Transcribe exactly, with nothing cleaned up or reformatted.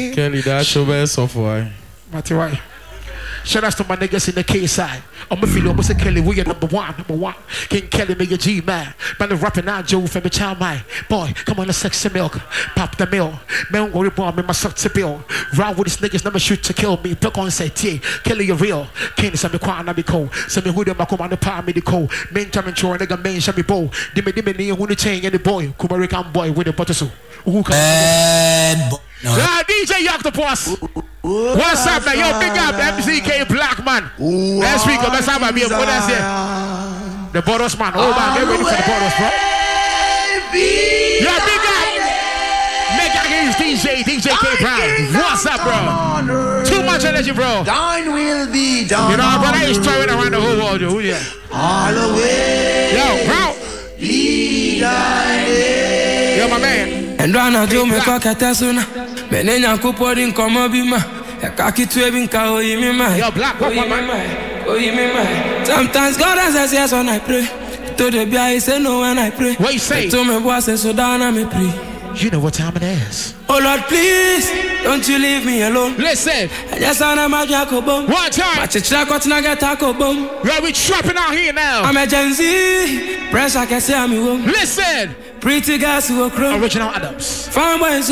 Kelly. Kelly, that's your best software. Matty, why? Shout out to my niggas in the K side. I'm a feeling almost a Kelly, we are number one, number one. King Kelly, make a G man. Man, the rapping now, Joe, from the child, my boy. Come on, the sexy milk. Pop the mill. Man, worry about me, my suck to bill. Ride with these niggas, never shoot to kill me. Pick on say, T. Kelly, you're real. Can't say me quiet, not be cold. Say me who them, I come on the power, me the cold. Main time and chore, nigga, main, shall be bow. Dimmy, dimmy, knee, who the chain, and the boy. Kumarikan boy with the butter soup. Who can Bad boy. No. Ah, D J Octopus. What's up, man? Yo, big up M C K Black, man. Let's speak up. Let's have a beer. What is it? The Boros, man. Oh, man. Get ready for the Boros, bro. Yo, big up. Mega against D J, D J K Brown. What's up, bro? Too much energy, bro. Thine will be done. You know, our brother is traveling around the whole world, yo. Yeah. All the way. Yo, bro. Be thine. Yo, my man. And when I do me cock at Tasuna, Menena Kupodin come up in my Kaki Twebin Kao, you mean my Yo, Black, oh, you mean my oh, you mean my sometimes God answers yes when I pray. To the B I say no when I pray. What you say? To me boss and so down I me pray. You know what time it is. Oh Lord, please don't you leave me alone. Listen. I just wanna make a bomb. One time. Match it like what's not get a bomb. Yo, we trapping out here now. I'm a Gen Z. Press I can say I'm you. Listen. Pretty girls who are crow. Original Adams. Farm boys.